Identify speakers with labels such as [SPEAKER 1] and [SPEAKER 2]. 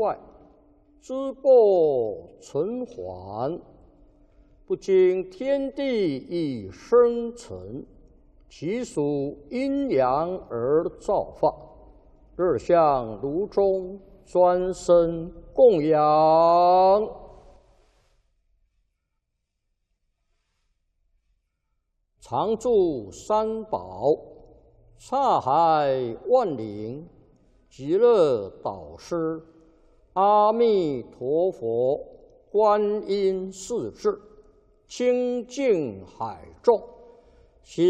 [SPEAKER 1] 外，诸过存还，不经天地以生成，其属阴阳而造化，日向炉中，专生供养。常住三宝，刹海万灵，极乐导师，阿弥陀佛，观音世智，清净海众。